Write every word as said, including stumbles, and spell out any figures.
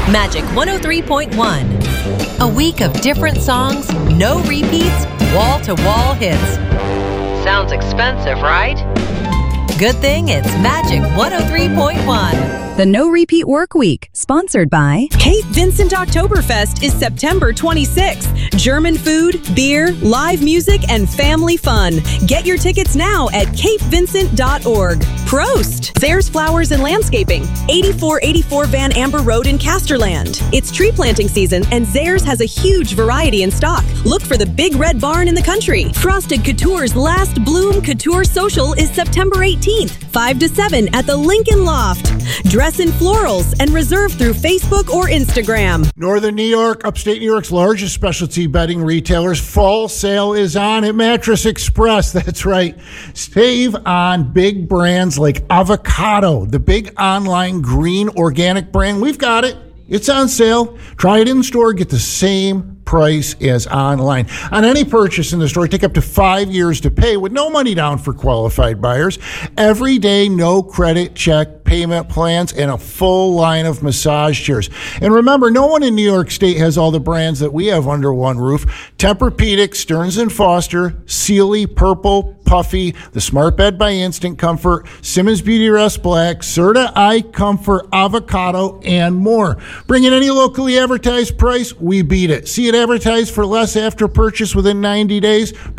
Magic one oh three point one. A week of different songs, no repeats, wall-to-wall hits. Sounds expensive, right? Good thing it's Magic one oh three point one. The No Repeat Work Week, sponsored by Cape Vincent Oktoberfest is September twenty-sixth. German food, beer, live music, and family fun. Get your tickets now at cape vincent dot org. Prost! Zayre's Flowers and Landscaping, eighty-four eighty-four Van Amber Road in Casterland. It's tree planting season, and Zayre's has a huge variety in stock. Look for the big red barn in the country. Frosted Couture's Last Bloom Couture Social is September eighteenth, five to seven at the Lincoln Loft. Dress in florals and reserve through Facebook or Instagram. Northern New York, upstate New York's largest specialty bedding retailers. Fall sale is on at Mattress Express. That's right. Save on big brands like Avocado, the big online green organic brand. We've got it. It's on sale. Try it in store. Get the same price as online. On any purchase in the store, take up to five years to pay with no money down for qualified buyers. Every day, no credit check payment plans, and a full line of massage chairs. And remember, no one in New York State has all the brands that we have under one roof. Tempur-Pedic, Stearns and Foster, Sealy, Purple, Puffy, the Smart Bed by Instant Comfort, Simmons Beauty Rest Black, Serta Eye Comfort, Avocado, and more. Bring in any locally advertised price, we beat it. See it advertised for less after purchase within ninety days.